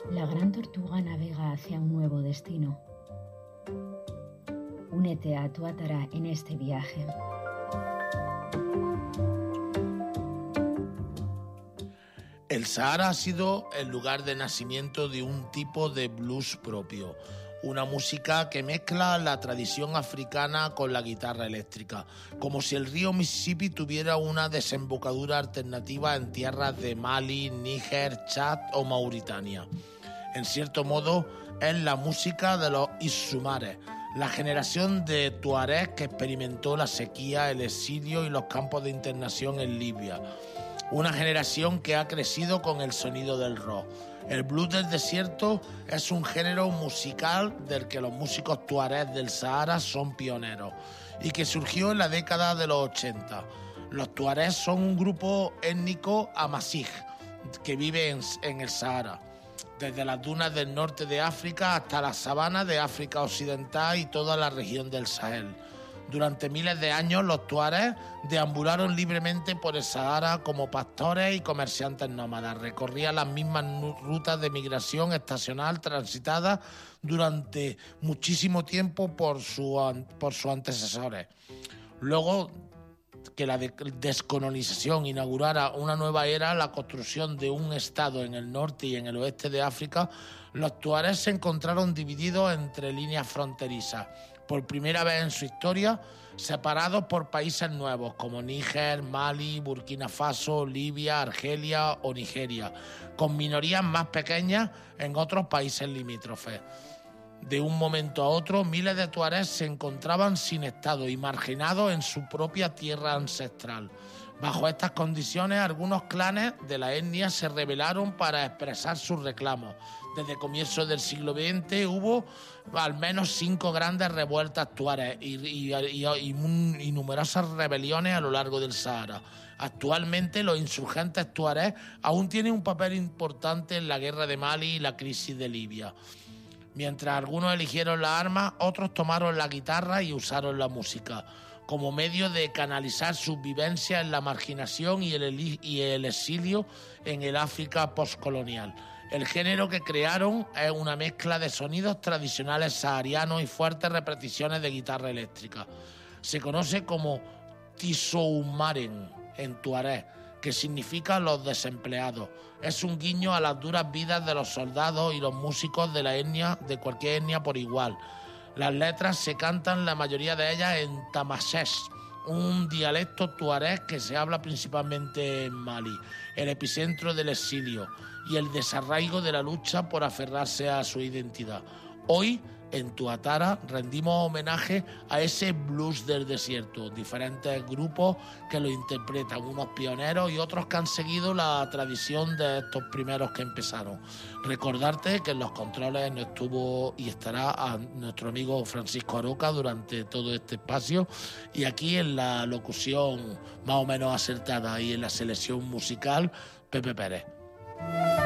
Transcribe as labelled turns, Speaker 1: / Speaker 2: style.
Speaker 1: La gran tortuga navega hacia un nuevo destino. Únete a Tuatara en este viaje.
Speaker 2: El Sahara ha sido el lugar de nacimiento de un tipo de blues propio, una música que mezcla la tradición africana con la guitarra eléctrica, como si el río Mississippi tuviera una desembocadura alternativa en tierras de Mali, Níger, Chad o Mauritania. En cierto modo, es la música de los Isumares, la generación de tuareg que experimentó la sequía, el exilio y los campos de internación en Libia. Una generación que ha crecido con el sonido del rock. El blues del desierto es un género musical del que los músicos tuareg del Sahara son pioneros y que surgió en la década de los 80. Los tuaregs son un grupo étnico amazigh que vive en el Sahara, desde las dunas del norte de África hasta las sabanas de África Occidental y toda la región del Sahel. Durante miles de años, los tuaregs deambularon libremente por el Sahara como pastores y comerciantes nómadas. Recorrían las mismas rutas de migración estacional transitadas durante muchísimo tiempo por sus antecesores. Luego que la descolonización inaugurara una nueva era, la construcción de un estado en el norte y en el oeste de África, los tuaregs se encontraron divididos entre líneas fronterizas, por primera vez en su historia, separados por países nuevos como Níger, Mali, Burkina Faso, Libia, Argelia o Nigeria, con minorías más pequeñas en otros países limítrofes. De un momento a otro, miles de tuaregs se encontraban sin estado y marginados en su propia tierra ancestral. Bajo estas condiciones, algunos clanes de la etnia se rebelaron para expresar sus reclamos. Desde comienzos del siglo XX hubo al menos 5 grandes revueltas tuaregs y numerosas rebeliones a lo largo del Sahara. Actualmente, los insurgentes tuaregs aún tienen un papel importante en la guerra de Mali y la crisis de Libia. Mientras algunos eligieron las armas, otros tomaron la guitarra y usaron la música como medio de canalizar sus vivencias en la marginación y el exilio en el África postcolonial. El género que crearon es una mezcla de sonidos tradicionales saharianos y fuertes repeticiones de guitarra eléctrica. Se conoce como Tisoumaren en tuareg, que significa los desempleados. Es un guiño a las duras vidas de los soldados y los músicos de la etnia, de cualquier etnia por igual. Las letras se cantan, la mayoría de ellas, en tamasesh, un dialecto tuareg que se habla principalmente en Mali, el epicentro del exilio y el desarraigo de la lucha por aferrarse a su identidad. Hoy, en Tuatara, rendimos homenaje a ese blues del desierto, diferentes grupos que lo interpretan, unos pioneros y otros que han seguido la tradición de estos primeros que empezaron. Recordarte que en los controles no estuvo y estará a nuestro amigo Francisco Aroca durante todo este espacio, y aquí en la locución más o menos acertada y en la selección musical, Pepe Pérez.